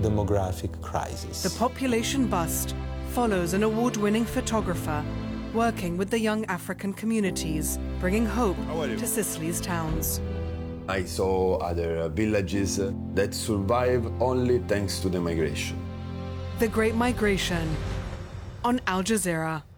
demographic crisis. The population bust follows an award-winning photographer working with the young African communities, bringing hope to Sicily's towns. I saw other villages that survive only thanks to the migration. The Great Migration on Al Jazeera.